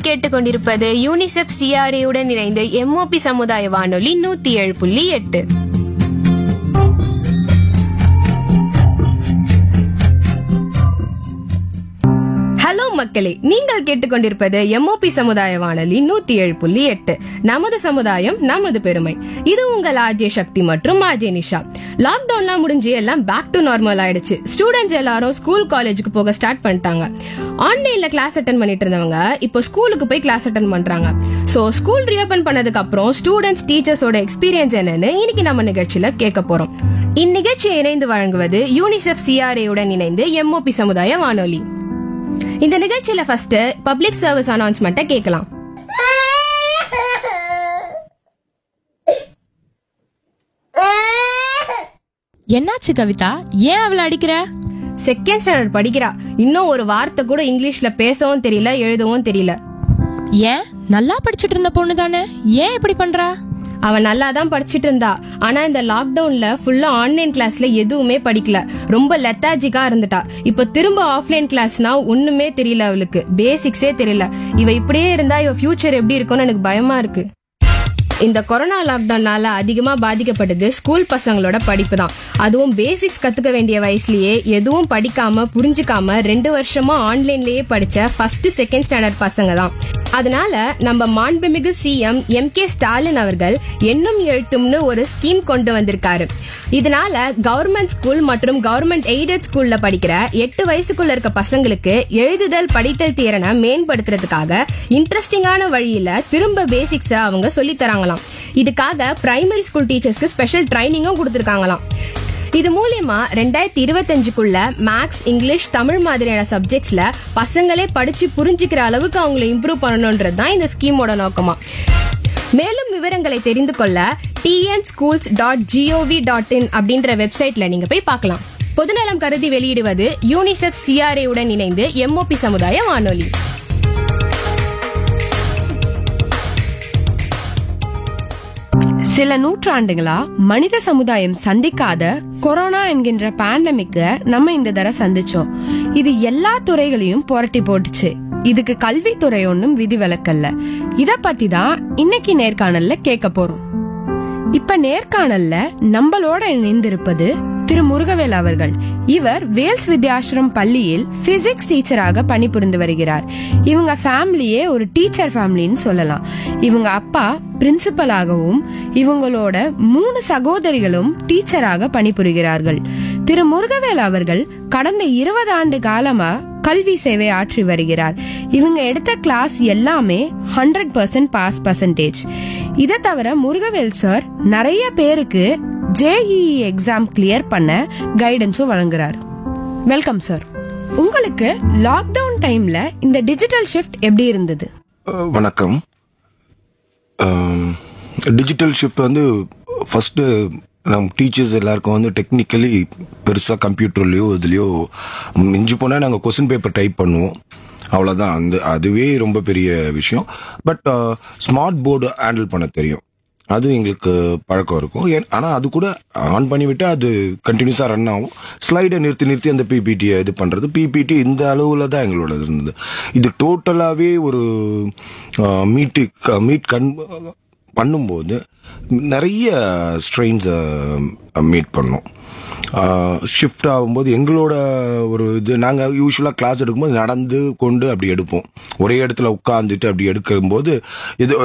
கேட்டுக்கொண்டிருப்பது UNICEF CRA உடன் இணைந்து MOP சமுதாய வானொலி 107.8. ஹலோ மக்களே, நீங்கள் கேட்டுக்கொண்டிருப்பது MOP சமுதாய வானொலி 107.8. நமது சமுதாயம் நமது பெருமை. இது உங்கள் ஆர்ஜே சக்தி மற்றும் ஆர்ஜே நிஷா. லாக்டவுன்லாம் முடிஞ்சு எல்லாம் பேக் டு நார்மல் ஆயிடுச்சு. ஸ்டூடெண்ட்ஸ் எல்லாரும் ஸ்கூல் காலேஜுக்கு போக ஸ்டார்ட் பண்ணிட்டாங்க. ஆன்லைன்ல கிளாஸ் அட்டென்ட் பண்ணிட்டு இருந்தவங்க இப்போ ஸ்கூலுக்கு போய் கிளாஸ் அட்டென்ட் பண்றாங்க. சோ ஸ்கூல் ரீஓபன் பண்ணதுக்கு அப்புறம் ஸ்டூடெண்ட்ஸ் டீச்சர்ஸோட எக்ஸ்பீரியன்ஸ் என்னன்னு இன்னைக்கு நம்ம நிகழ்ச்சியில கேட்க போறோம். இந்நிகழ்ச்சியை இணைந்து வழங்குவது யூனிசெஃப் CRA உடன் இணைந்து MOP சமுதாய வானொலி. இந்த நிகழ்ச்சியில ஃபர்ஸ்ட் பப்ளிக் சர்வீஸ் அனௌன்ஸ்மெண்ட்டை கேட்கலாம். என்னாச்சு கவிதா, ஏன் அவளை அடிக்கிற? செகண்ட் ஸ்டாண்டர்ட் படிக்கிறா. இன்னும் ஒரு வார்த்தை கூட இங்கிலீஷ்ல பேசவும் தெரியல, எழுதவும் தெரியல. ஏன், நல்லா படிச்சுட்டு இருந்த பொண்ணு தானே, ஏன் இப்படி பண்றா? அவன் நல்லா தான் படிச்சிட்டு இருந்தா. ஆனா இந்த லாக்டவுன்ல ஃபுல்லா ஆன்லைன் கிளாஸ்ல எதுவுமே படிக்கல. ரொம்ப லெத்தாஜிக்கா இருந்துட்டா. இப்ப திரும்ப ஆஃப்லைன் கிளாஸ்னா ஒண்ணுமே தெரியல, அவளுக்கு பேசிக்ஸே தெரியல. இவ இப்படியே இருந்தா இவ ஃபியூச்சர் எப்படி இருக்கும்னு எனக்கு பயமா இருக்கு. இந்த கொரோனா லாக்டவுனால அதிகமா பாதிக்கப்பட்டது ஸ்கூல் பசங்களோட படிப்பு தான். அதுவும் பேசிக்ஸ் கத்துக்க வேண்டிய வயசுலயே எதுவும் படிக்காம புரிஞ்சுக்காம 2 வருஷமா ஆன்லைன்லயே படிச்ச ஃபர்ஸ்ட் செகண்ட் ஸ்டாண்டர்ட் பசங்க தான். அதனால நம்ம மாண்புமிகு CM MK ஸ்டாலின் அவர்கள் எண்ணும் எழுத்தும்னு ஒரு ஸ்கீம் கொண்டு வந்திருக்காரு. இதனால கவர்மெண்ட் ஸ்கூல் மற்றும் கவர்மெண்ட் எய்டட் ஸ்கூல்ல படிக்கிற 8 வயசுக்குள்ள இருக்க பசங்களுக்கு எழுதுதல் படித்தல் திறனை மேம்படுத்துறதுக்காக இன்ட்ரெஸ்டிங்கான வழியில திரும்ப பேசிக்ஸ அவங்க சொல்லி தராங்களாம். இதுக்காக பிரைமரி ஸ்கூல் டீச்சர்ஸ்க்கு ஸ்பெஷல் ட்ரைனிங்கும் கொடுத்திருக்காங்களாம். இது மூலமா 2025க்குள்ள மேக்ஸ், இங்கிலீஷ், தமிழ் மாதிரியான சப்ஜெக்ட்ஸ்ல பசங்களே படிச்சு புரிஞ்சுக்கிற அளவுக்கு அவங்களை இம்ப்ரூவ் பண்ணணும்ன்றது தான் இந்த ஸ்கீமோட நோக்கமா. மேலும் விவரங்களை தெரிந்து கொள்ள tnschools.gov.in அப்படின்ற வெப்சைட்ல நீங்க போய் பார்க்கலாம். பொதுநலம் கருதி வெளியிடுவது யூனிசெஃப் CRA உடன் இணைந்து MOP சமுதாய வானொலி. சில நூற்றாண்டுகளா மனித சமுதாயம் சந்திக்காத கொரோனா என்கின்ற பேண்டமிக்க நம்ம இந்த தடவை சந்திச்சோம். இது எல்லா துறைகளையும் புரட்டி போட்டுச்சு. இதுக்கு கல்வித்துறை ஒன்னும் விதிவிலக்கல்ல. இத பத்தி தான் இன்னைக்கு நேர்காணல்ல கேட்க போறோம். இப்ப நேர்காணல்ல நம்மளோட இணைந்திருப்பது திரு முருகவேல் அவர்கள். இவர் வேல்ஸ் வித்யாஸ்ரம் பள்ளியில் பிசிக்ஸ் டீச்சராக பணிபுரிந்து வருகிறார். இவங்க ஃபேமிலியே ஒரு டீச்சர் ஃபேமிலின்னு சொல்லலாம். இவங்க அப்பா பிரின்சிபலாகவும் இவங்களோட 3 சகோதரிகளும் டீச்சராக பணிபுரிகிறார்கள். திரு முருகவேல் அவர்கள் கடந்த 20 ஆண்டு காலமா கல்வி சேவை ஆற்றி வருகிறார். இவங்க எடுத்த கிளாஸ் எல்லாமே 100% பாஸ் பர்சன்டேஜ். இதை தவிர முருகவேல் சார் நிறைய பேருக்கு JEE எக்ஸாம் கிளியர் பண்ண கைடன்ஸும் வழங்குறார். Welcome sir. உங்களுக்கு லாக்டவுன் டைம்ல இந்த டிஜிட்டல் ஷிஃப்ட் எப்படி இருந்தது? வணக்கம். டிஜிட்டல் ஷிஃப்ட் வந்து ஃபர்ஸ்ட் நம்ம டீச்சர்ஸ் எல்லாருக்கும் வந்து டெக்னிக்கலி பெருசாக கம்ப்யூட்டர்லையோ இதுலையோ மிஞ்சி போனால் நாங்கள் கொஸ்டின் பேப்பர் டைப் பண்ணுவோம், அவ்வளோதான். அதுவே ரொம்ப பெரிய விஷயம். பட் ஸ்மார்ட் போர்டு ஹேண்டில் பண்ண தெரியும், அது எங்களுக்கு பழக்கம் இருக்கும். ஆனால் அது கூட ஆன் பண்ணிவிட்டு அது கண்டினியூஸாக ரன் ஆகும். ஸ்லைடை நிறுத்தி அந்த பிபிடியை இது பண்ணுறது, பிபிடி இந்த அளவில் தான் எங்களோட இருந்தது. இது டோட்டலாகவே ஒரு மீட் பண்ணும்போது நிறைய ஸ்ட்ரெயின்ஸை மீட் பண்ணோம். ஷிஃப்ட் ஆகும்போது எங்களோட ஒரு இது, நாங்கள் யூஸ்வலாக கிளாஸ் எடுக்கும்போது நடந்து கொண்டு அப்படி எடுப்போம். ஒரே இடத்துல உட்காந்துட்டு அப்படி எடுக்கும்போது இது